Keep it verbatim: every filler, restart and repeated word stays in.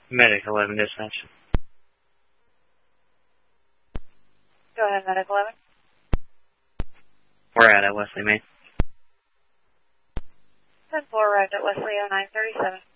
Medic eleven dispatch. Go ahead, Medic eleven. We're at at Wesley, Maine. ten four arrived at Wesley oh nine thirty-seven.